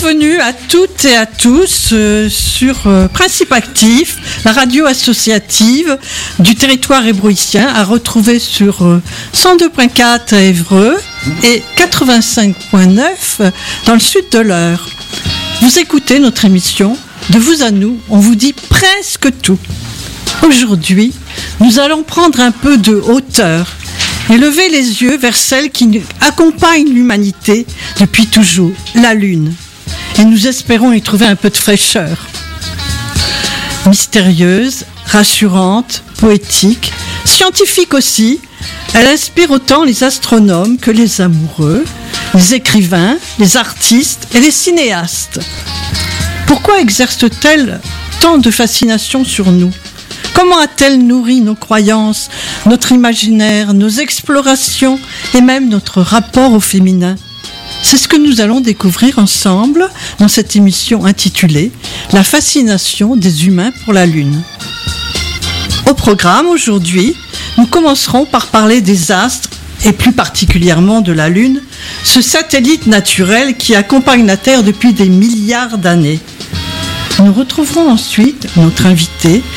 Bienvenue à toutes et à tous sur Principe Actif, la radio associative du territoire hébroïcien, à retrouver sur 102.4 à Évreux et 85.9 dans le sud de l'Eure. Vous écoutez notre émission De vous à nous, on vous dit presque tout. Aujourd'hui, nous allons prendre un peu de hauteur et lever les yeux vers celle qui accompagne l'humanité depuis toujours, la Lune. Et nous espérons y trouver un peu de fraîcheur. Mystérieuse, rassurante, poétique, scientifique aussi, elle inspire autant les astronomes que les amoureux, les écrivains, les artistes et les cinéastes. Pourquoi exerce-t-elle tant de fascination sur nous ? Comment a-t-elle nourri nos croyances, notre imaginaire, nos explorations et même notre rapport au féminin ? C'est ce que nous allons découvrir ensemble dans cette émission intitulée « La fascination des humains pour la Lune ». Au programme aujourd'hui, nous commencerons par parler des astres et plus particulièrement de la Lune, ce satellite naturel qui accompagne la Terre depuis des milliards d'années. Nous retrouverons ensuite notre invité